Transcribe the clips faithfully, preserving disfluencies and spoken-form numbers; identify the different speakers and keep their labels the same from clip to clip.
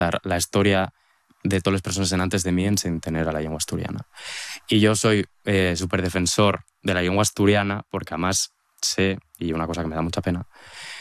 Speaker 1: la historia de todas las personas antes de mí en sin tener a la lengua asturiana. Y yo soy eh, súper defensor de la lengua asturiana porque además sé, y una cosa que me da mucha pena,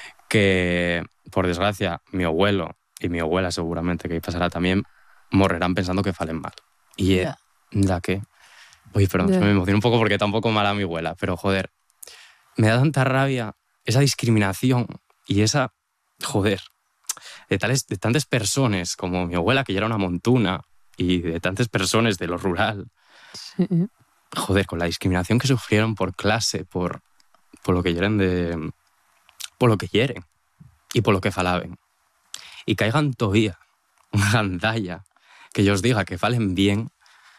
Speaker 1: que por desgracia mi abuelo y mi abuela seguramente, que pasará también, morrerán pensando que falen mal. Y yeah. la que... Oye, perdón, yeah. me emociono un poco porque tampoco mala mi abuela, pero joder, me da tanta rabia esa discriminación y esa... Joder, de, tales, de tantas personas como mi abuela, que ya era una montuna, y de tantas personas de lo rural.
Speaker 2: Sí.
Speaker 1: Joder, con la discriminación que sufrieron por clase, por, por lo que quieren de... por lo que quieren y por lo que falaben. Y caigan todavía una gandalla que yo os diga que falen bien,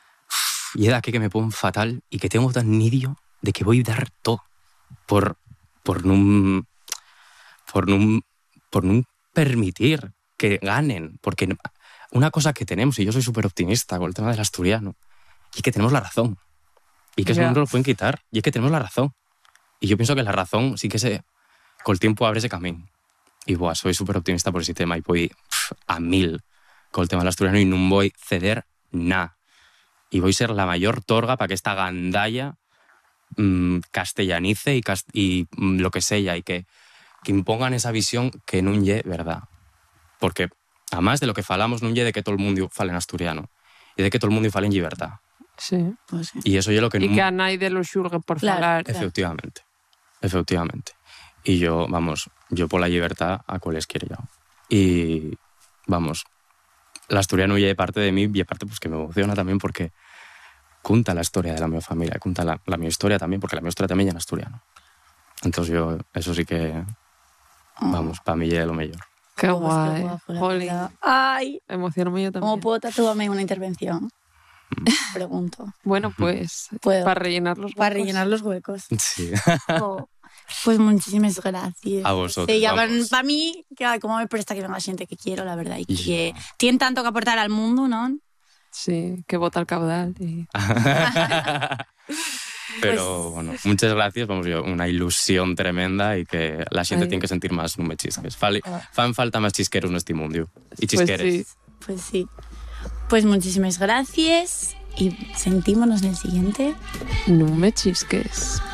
Speaker 1: y es de aquí que me pongo fatal y que tengo tan nidio de que voy a dar todo por, por no por no por no permitir que ganen, porque una cosa que tenemos, y yo soy súper optimista con el tema del asturiano, y es que tenemos la razón, y que eso yeah. no nos lo pueden quitar, y es que tenemos la razón, y yo pienso que la razón sí que se, con el tiempo abre ese camino, y buah, soy súper optimista por ese tema, y voy pff, a mil con el tema del asturiano, y no voy a ceder nada, y voy a ser la mayor torga para que esta gandalla mmm, castellanice y, cast y mmm, lo que sea, y que que impongan esa visión que non lle verdad. Porque, además de lo que falamos, non lle de que todo el mundo fale en asturiano, y de que todo el mundo fale en libertad.
Speaker 2: Sí.
Speaker 1: Pues sí. Y eso yo lo que...
Speaker 2: Y que a nadie lo xulgue por
Speaker 3: claro,
Speaker 2: falar.
Speaker 1: Efectivamente. Efectivamente. Y yo, vamos, yo por la libertad a cuales quiero yo. Y, vamos, l'asturiano lle parte de mí, y parte pues que me emociona también porque cuenta la historia de la mi familia, cuenta la, la mi historia también, porque la mi historia también ya en asturiano. Entonces yo, eso sí que... Vamos, para mí ya es lo mejor.
Speaker 2: Qué guay.
Speaker 3: Jolín. Ay,
Speaker 2: emociono yo también.
Speaker 3: ¿Cómo puedo tatuarme una intervención? Mm. Pregunto.
Speaker 2: Bueno, pues
Speaker 3: ¿Puedo?
Speaker 2: Para rellenar los huecos.
Speaker 3: Para rellenar los huecos.
Speaker 1: Sí.
Speaker 3: Oh, pues muchísimas gracias.
Speaker 1: A vosotros.
Speaker 3: Sí, para mí, que, como me presta que venga gente que quiero, la verdad, y que yeah. tienen tanto que aportar al mundo, ¿no?
Speaker 2: Sí, que bota el caudal. Y...
Speaker 1: Pero pues... bueno, muchas gracias, vamos, yo, una ilusión tremenda y que la gente
Speaker 2: Ay.
Speaker 1: tiene que sentir más no me chisques. Fali, fan falta más chisqueros en este mundo y chisqueres.
Speaker 3: Pues sí. pues sí. Pues muchísimas gracias y sentímonos en el siguiente.
Speaker 2: No me chisques.